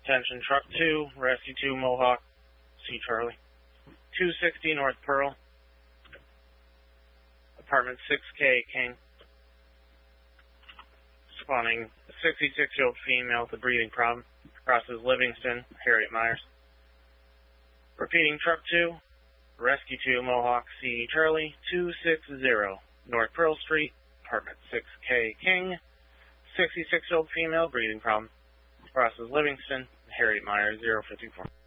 Attention Truck 2, Rescue 2 Mohawk, C Charlie. 260 North Pearl. Apartment 6K King. Spawning a 66-year-old female with a breathing problem. Crosses Livingston, Harriet Myers. Repeating Truck 2, Rescue 2 Mohawk, C Charlie. 260 North Pearl Street. Apartment 6K King. 66-year-old female, breathing problem. Crosses Livingston, Harriet Myers, 054.